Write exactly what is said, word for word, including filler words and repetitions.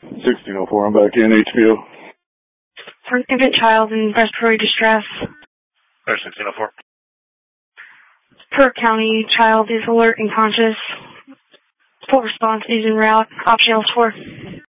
sixteen oh four, I'm back in H B O. For an infant child in respiratory distress. Air sixteen oh four. Per county, child is alert and conscious. Full response is en route. Option L four.